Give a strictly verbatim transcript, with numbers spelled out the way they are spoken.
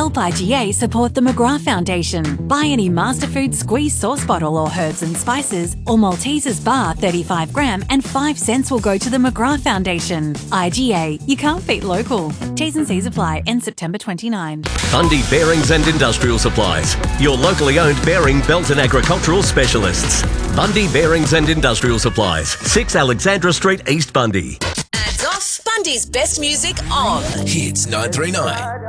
Help I G A support the McGrath Foundation. Buy any Masterfood squeeze sauce bottle or herbs and spices or Maltesers bar thirty-five gram and five cents will go to the McGrath Foundation. I G A, you can't beat local. T's and C's apply. End September twenty-ninth. Bundy Bearings and Industrial Supplies, your locally owned bearing, belt and agricultural specialists. Bundy Bearings and Industrial Supplies, six Alexandra Street, East Bundy. Ads off. Bundy's best music on. Hits nine three nine.